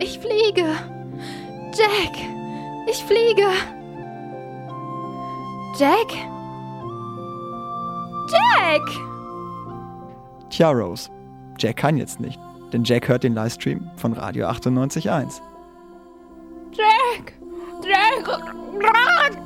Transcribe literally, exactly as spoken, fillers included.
Ich fliege. Jack, ich fliege. Jack? Jack! Tja, Rose, Jack kann jetzt nicht, denn Jack hört den Livestream von Radio achtundneunzig Komma eins. Jack! Jack!